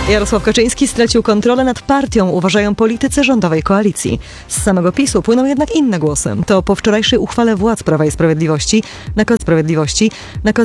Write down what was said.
Jarosław Kaczyński stracił kontrolę nad partią, uważają politycy rządowej koalicji. Z samego PiS-u płyną jednak inne głosy. To po wczorajszej uchwale władz Prawa i Sprawiedliwości nakaz